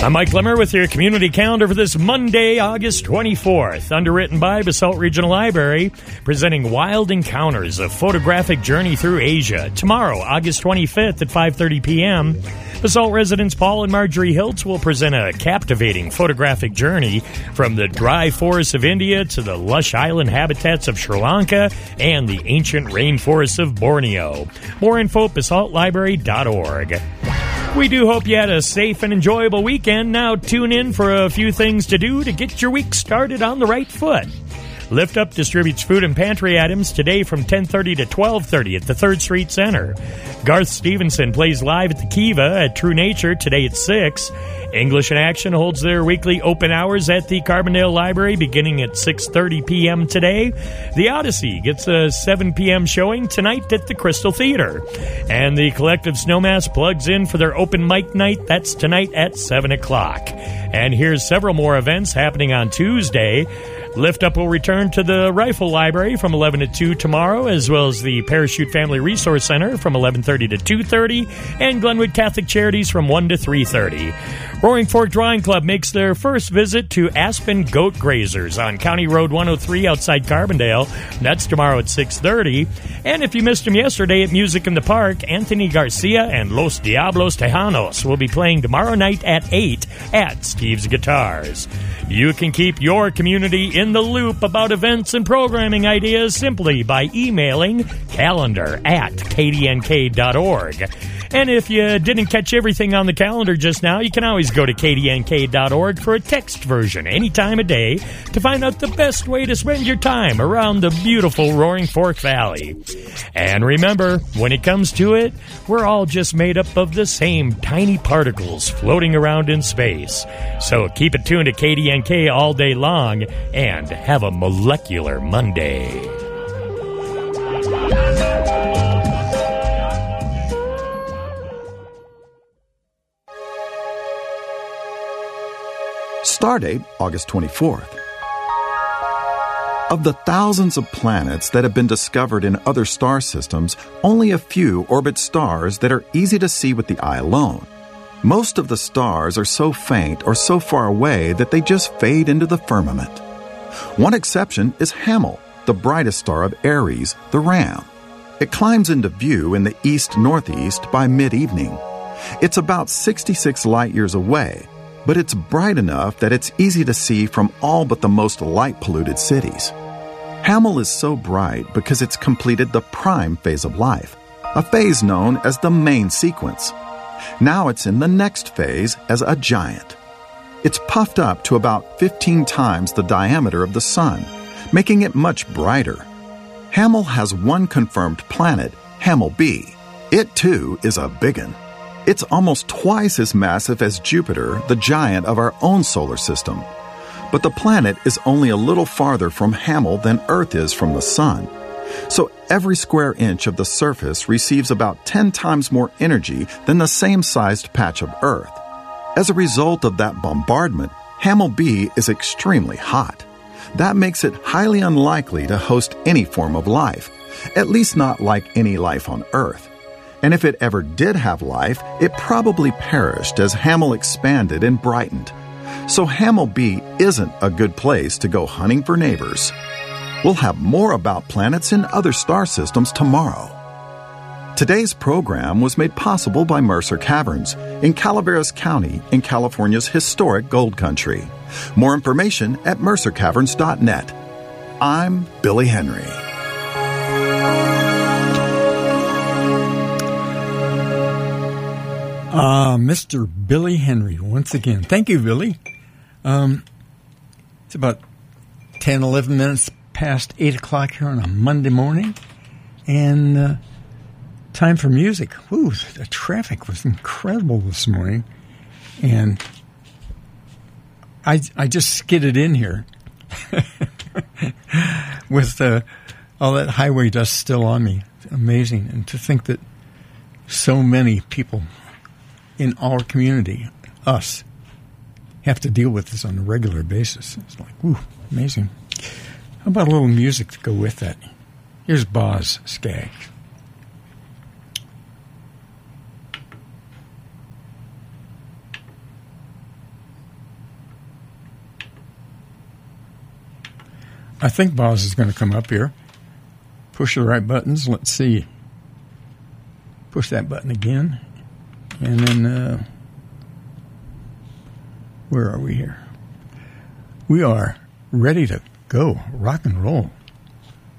I'm Mike Limmer with your community calendar for this Monday, August 24th. Underwritten by Basalt Regional Library, presenting Wild Encounters, a photographic journey through Asia. Tomorrow, August 25th at 5:30 p.m., Basalt residents Paul and Marjorie Hiltz will present a captivating photographic journey from the dry forests of India to the lush island habitats of Sri Lanka and the ancient rainforests of Borneo. More info at basaltlibrary.org. We do hope you had a safe and enjoyable weekend. Now tune in for a few things to do to get your week started on the right foot. Lift Up distributes food and pantry items today from 10:30 to 12:30 at the 3rd Street Center. Garth Stevenson plays live at the Kiva at True Nature today at 6. English in Action holds their weekly open hours at the Carbondale Library beginning at 6:30 p.m. today. The Odyssey gets a 7 p.m. showing tonight at the Crystal Theater. And the Collective Snowmass plugs in for their open mic night. That's tonight at 7 o'clock. And here's several more events happening on Tuesday. Lift Up will return to the Rifle Library from 11 to 2 tomorrow, as well as the Parachute Family Resource Center from 11:30 to 2:30, and Glenwood Catholic Charities from 1 to 3:30. Roaring Fork Drawing Club makes their first visit to Aspen Goat Grazers on County Road 103 outside Carbondale. That's tomorrow at 6:30. And if you missed them yesterday at Music in the Park, Anthony Garcia and Los Diablos Tejanos will be playing tomorrow night at 8 at Steve's Guitars. You can keep your community in the loop about events and programming ideas simply by emailing calendar@kdnk.org. And if you didn't catch everything on the calendar just now, you can always go to kdnk.org for a text version any time of day to find out the best way to spend your time around the beautiful Roaring Fork Valley. And remember, when it comes to it, we're all just made up of the same tiny particles floating around in space. So keep it tuned to KDNK all day long and have a molecular Monday. Stardate, August 24th. Of the thousands of planets that have been discovered in other star systems, only a few orbit stars that are easy to see with the eye alone. Most of the stars are so faint or so far away that they just fade into the firmament. One exception is Hammel, the brightest star of Aries, the Ram. It climbs into view in the east-northeast by mid-evening. It's about 66 light-years away, but it's bright enough that it's easy to see from all but the most light-polluted cities. Hammel is so bright because it's completed the prime phase of life, a phase known as the main sequence. Now it's in the next phase as a giant. It's puffed up to about 15 times the diameter of the Sun, making it much brighter. Hammel has one confirmed planet, Hammel B. It, too, is a biggin'. It's almost twice as massive as Jupiter, the giant of our own solar system. But the planet is only a little farther from Hammel than Earth is from the Sun. So every square inch of the surface receives about 10 times more energy than the same-sized patch of Earth. As a result of that bombardment, Hammel B is extremely hot. That makes it highly unlikely to host any form of life, at least not like any life on Earth. And if it ever did have life, it probably perished as Hammel expanded and brightened. So Hammel B isn't a good place to go hunting for neighbors. We'll have more about planets in other star systems tomorrow. Today's program was made possible by Mercer Caverns in Calaveras County in California's historic gold country. More information at mercercaverns.net. I'm Billy Henry. Mr. Billy Henry, once again. Thank you, Billy. It's about 10, 11 minutes past 8 o'clock here on a Monday morning. And time for music. Whew, the traffic was incredible this morning. And I just skidded in here with all that highway dust still on me. It's amazing. And to think that so many people in our community, us, have to deal with this on a regular basis. It's like, whew, amazing. How about a little music to go with that? Here's Boz Skaggs. I think Boz is going to come up here. Push the right buttons. Let's see. Push that button again. And then, where are we here? We are ready to go. Rock and roll.